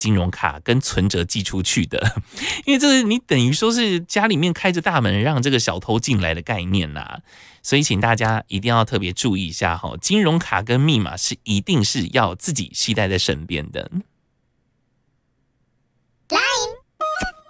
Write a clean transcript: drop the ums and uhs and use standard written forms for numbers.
金融卡跟存折寄出去的，因为这是你等于说是家里面开着大门让这个小偷进来的概念呐，所以请大家一定要特别注意一下哈，金融卡跟密码是一定是要自己携带在身边的。